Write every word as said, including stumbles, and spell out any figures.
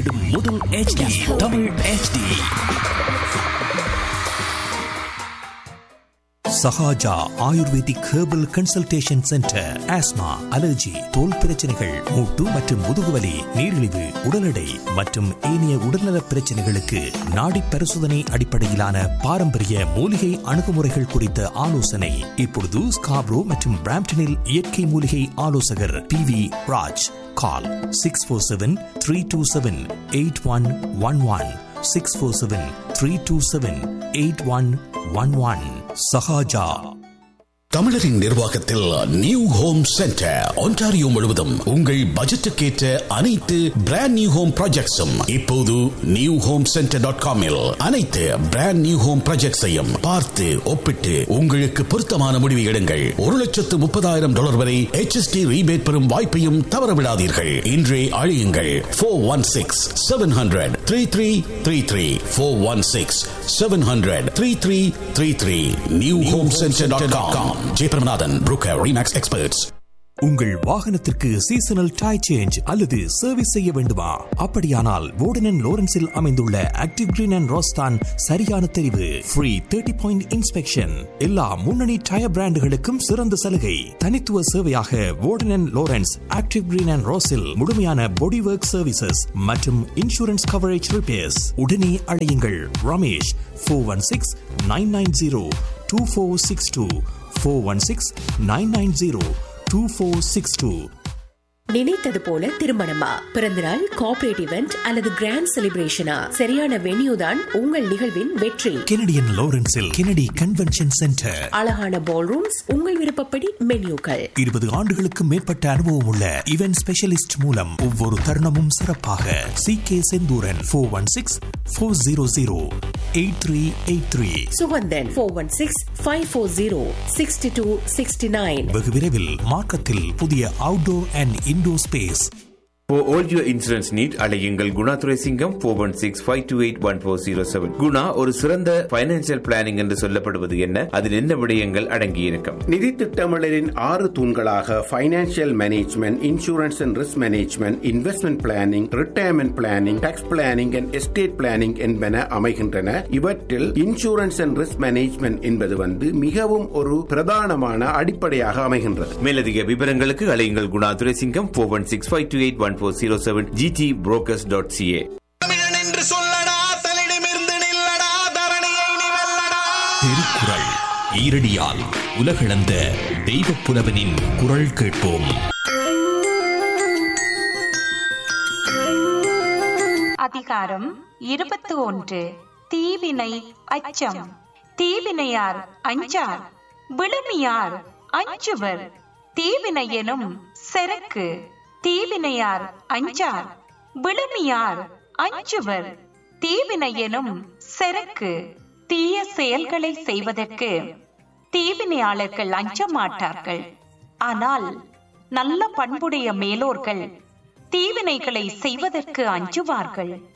வெளியிடும் முதல் H D Tamil H D. Sahaja ayurvedic herbal consultation centre. Asthma, allergy, தோல் பிரச்சனைகள், மூட்டு மற்றும் முதுகுவலி, நீரிழிவு, உடல் எடை மற்றும் ஏனைய உடல்நல பிரச்சனைகளுக்கு நாடி பரிசோதனை அடிப்படையிலான பாரம்பரிய மூலிகை அணுகுமுறைகள் குறித்த ஆலோசனை. இப்பொழுது ஸ்காப்ரோ மற்றும் பிராம்டனில் இயற்கை மூலிகை ஆலோசகர் பி வி ராஜ். கால் six four seven three two seven eight one one one six four seven three two seven eight one one one. Sahaja. தமிழரின் நிர்வாகத்தில் நியூ ஹோம் சென்டர் ஒன்டாரியோ முழுவதும் உங்கள் பட்ஜெட்டுக்கேற்ற அனைத்து பிராண்ட் நியூ ஹோம் ப்ராஜெக்ட்ஸும் இப்போது நியூ ஹோம் சென்டர் டாட் காமில் அனைத்து brand new home ப்ராஜெக்ட்ஸையும் பார்த்து ஒப்பிட்டு உங்களுக்கு பொருத்தமான முடிவை எடுங்கள். ஒரு லட்சத்து முப்பதாயிரம் டாலர் வரை H S T ரீபேட் பெறும் வாய்ப்பையும் தவறவிடாதீர்கள். இன்றே அழையுங்கள் four one six seven hundred three three three three four one six seven hundred three three three three new home centre dot com. Jayabramanathan, broker, remakes experts. உங்கள் வாகனத்திற்கு seasonal tyre change அல்லது service செய்ய வேண்டுமா? அப்படியானால் வோர்டன் அண்ட் லோரன்ஸில் அமைந்துள்ள active green and rose தான் சரியான தெரிவு. ஃப்ரீ தேர்ட்டி பாயிண்ட் இன்ஸ்பெக்ஷன், எல்லா முன்னணி டயர் பிராண்டுகளுக்கும் சிறந்த சலுகை. தனித்துவ சேவையாக வோர்டன் and Lawrence active green and ரோஸில் முழுமையான பாடி ஒர்க் சர்வீசஸ் மற்றும் இன்சூரன்ஸ் கவரேஜ் ரிப்பேர்ஸ். உடனே அழையுங்கள் Ramesh four one six nine nine zero two four six two four one six nine nine zero two four six two. நினைத்தது போல திருமணமா, பிறந்தநாள், கார்ப்பரேட் இவெண்ட் அல்லது grand செலிப்ரேஷனா? சரியான வென்யூ தான் உங்கள் நிகழ்வின் வெற்றி. Canadian லாரன்ஸில் Kennedy convention centre. அழகான பால் ரூம்ஸ், உங்கள் விருப்பப்படி மென்யூக்கள். இருபது ஆண்டுகளுக்கு மேற்பட்ட அனுபவம் உள்ள இவென்ட் ஸ்பெஷலிஸ்ட் மூலம் ஒவ்வொரு தருணமும் சிறப்பாக. C K Senthuran four one six four zero zero eight three eight three. Suganthan four one six five four zero sixty two sixty nine. வெகு விரைவில் மார்க்கத்தில் புதிய outdoor and indoor space. For all your insurance need, அழையுங்கள் Guna Thuraisingam four one six five two eight one four zero seven. Guna ஒரு சிறந்த financial planning என்று சொல்லப்படுவது என்ன? அதில் என்ன விடயங்கள் அடங்கியிருக்கும்? நிதி திட்டமிடலின் ஆறு தூண்களாக financial management, insurance and risk management, investment planning, retirement planning, tax planning and estate planning என்பன அமைகின்றன. இவற்றில் இன்சூரன்ஸ் அண்ட் ரிஸ்க் மேனேஜ்மெண்ட் என்பது வந்து மிகவும் ஒரு பிரதானமான அடிப்படையாக அமைகின்றது. மேலதிக விவரங்களுக்கு அழையுங்கள் Guna Thuraisingam four one six five two eight one four zero seven G D brokers dot C A. Thirukkural ஈரடியால் உலகளந்த தெய்வப் புலவனின் குரல் கேட்போம். அதிகாரம் இருபத்தி ஒன்று. தீவினை அச்சம். தீவினையார் அஞ்சார், விழுமியார் அஞ்சுவர். தீவினை எனும் செருக்கு. தீவினையார் அஞ்சார், விழுமியார் அஞ்சுவர். தீவினை எனும் செருக்கு. தீய செயல்களை செய்வதற்கு தீவினையாளர்கள் அஞ்ச மாட்டார்கள். ஆனால் நல்ல பண்புடைய மேலோர்கள் தீவினைகளை செய்வதற்கு அஞ்சுவார்கள்.